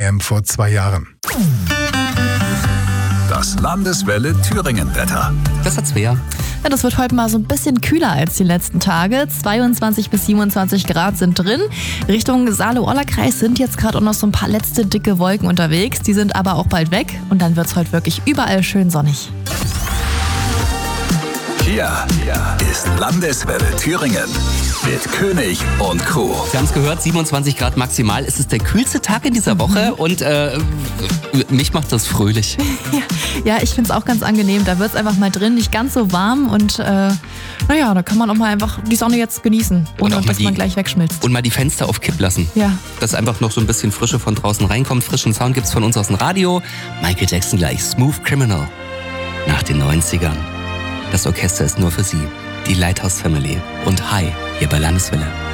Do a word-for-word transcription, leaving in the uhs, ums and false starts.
M vor zwei Jahren. Das Landeswelle Thüringen-Wetter. Das hat Svea. Ja, das wird heute mal so ein bisschen kühler als die letzten Tage. zweiundzwanzig bis siebenundzwanzig Grad sind drin. Richtung Saale-Orla-Kreis sind jetzt gerade auch noch so ein paar letzte dicke Wolken unterwegs. Die sind aber auch bald weg und dann wird es heute wirklich überall schön sonnig. Hier ist Landeswelle Thüringen mit König und Crew. Sie haben es gehört, siebenundzwanzig Grad maximal. Es ist der kühlste Tag in dieser Woche und äh, mich macht das fröhlich. Ja, ja, ich finde es auch ganz angenehm. Da wird es einfach mal drin, nicht ganz so warm und äh, naja, da kann man auch mal einfach die Sonne jetzt genießen, ohne und dass die, man gleich wegschmilzt. Und mal die Fenster auf Kipp lassen. Ja. Dass einfach noch so ein bisschen Frische von draußen reinkommt. Frischen Sound gibt's von uns aus dem Radio. Michael Jackson gleich, Smooth Criminal. Nach den neunzigern. Das Orchester ist nur für Sie. Die Lighthouse Family. Und Hi, hier bei Landeswelle.